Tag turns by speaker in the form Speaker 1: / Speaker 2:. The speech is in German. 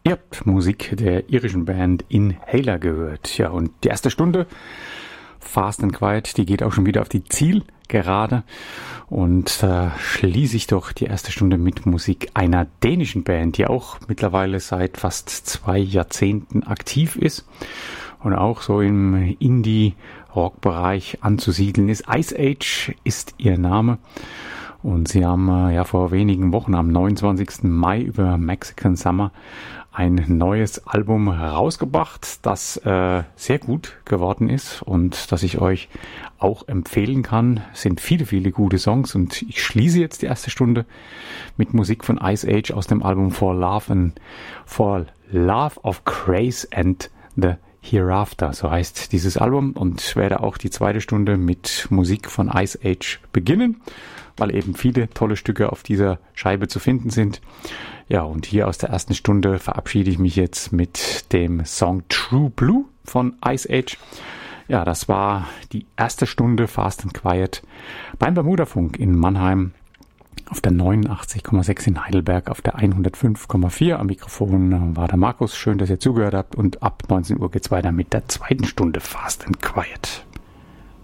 Speaker 1: Ihr habt Musik der irischen Band Inhaler gehört. Ja, und die erste Stunde, Fast and Quiet, die geht auch schon wieder auf die Zielgerade. Und schließe ich doch die erste Stunde mit Musik einer dänischen Band, die auch mittlerweile seit fast 2 Jahrzehnten aktiv ist und auch so im Indie-Rock-Bereich anzusiedeln ist. Ice Age ist ihr Name. Und sie haben vor wenigen Wochen am 29. Mai über Mexican Summer ein neues Album herausgebracht, das sehr gut geworden ist und das ich euch auch empfehlen kann. Es sind viele, viele gute Songs und ich schließe jetzt die erste Stunde mit Musik von Ice Age aus dem Album For Love of Grace and the Hereafter, so heißt dieses Album, und werde auch die zweite Stunde mit Musik von Ice Age beginnen, weil eben viele tolle Stücke auf dieser Scheibe zu finden sind. Ja, und hier aus der ersten Stunde verabschiede ich mich jetzt mit dem Song True Blue von Ice Age. Ja, das war die erste Stunde Fast and Quiet beim Bermudafunk in Mannheim auf der 89,6 in Heidelberg, auf der 105,4. Am Mikrofon war der Markus. Schön, dass ihr zugehört habt, und ab 19 Uhr geht's weiter mit der zweiten Stunde Fast and Quiet.